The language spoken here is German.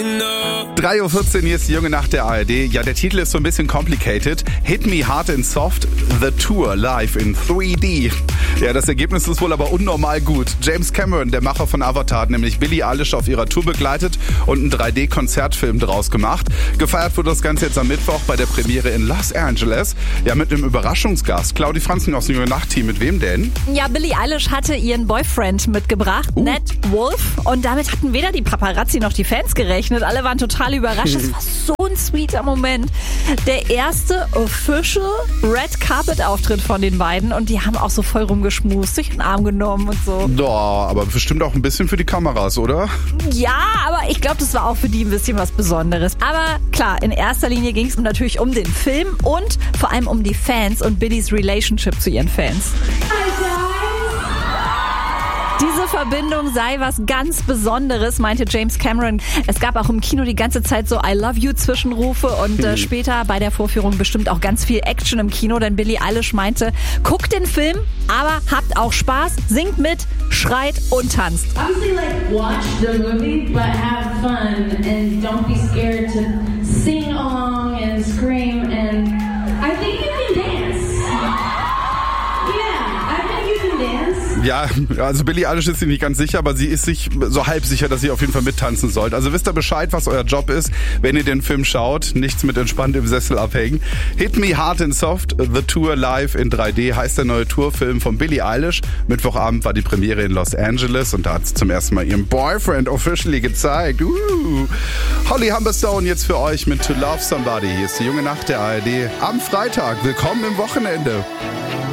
3:14 Uhr, hier ist die junge Nacht der ARD. Ja, der Titel ist so ein bisschen complicated. Hit Me Hard and Soft, The Tour live in 3D. Ja, das Ergebnis ist wohl aber unnormal gut. James Cameron, der Macher von Avatar, hat nämlich Billie Eilish auf ihrer Tour begleitet und einen 3D-Konzertfilm draus gemacht. Gefeiert wurde das Ganze jetzt am Mittwoch bei der Premiere in Los Angeles. Ja, mit einem Überraschungsgast. Claudi Franzen aus dem junge Nacht-Team. Mit wem denn? Ja, Billie Eilish hatte ihren Boyfriend mitgebracht, Ned Wolf. Und damit hatten weder die Paparazzi noch die Fans gerechnet. Alle waren total überrascht. Das war so ein sweeter Moment. Der erste official Red Carpet Auftritt von den beiden. Und die haben auch so voll rumgeschmust, sich in den Arm genommen und so. Ja, aber bestimmt auch ein bisschen für die Kameras, oder? Ja, aber ich glaube, das war auch für die ein bisschen was Besonderes. Aber klar, in erster Linie ging es natürlich um den Film und vor allem um die Fans und Billies Relationship zu ihren Fans. Diese Verbindung sei was ganz Besonderes, meinte James Cameron. Es gab auch im Kino die ganze Zeit so I love you Zwischenrufe und später bei der Vorführung bestimmt auch ganz viel Action im Kino, denn Billie Eilish meinte, guckt den Film, aber habt auch Spaß, singt mit, schreit und tanzt. Obviously, watch the movie, but have fun and don't be scared to sing along and scream and I think you can dance. Yeah, I think you can dance. Ja, also Billie Eilish ist sich nicht ganz sicher, aber sie ist sich so halb sicher, dass sie auf jeden Fall mittanzen sollt. Also wisst ihr Bescheid, was euer Job ist, wenn ihr den Film schaut. Nichts mit entspannt im Sessel abhängen. Hit Me Hard and Soft, The Tour live in 3D heißt der neue Tourfilm von Billie Eilish. Mittwochabend war die Premiere in Los Angeles und da hat sie zum ersten Mal ihren Boyfriend officially gezeigt. Holly Humberstone jetzt für euch mit To Love Somebody. Hier ist die junge Nacht der ARD am Freitag. Willkommen im Wochenende.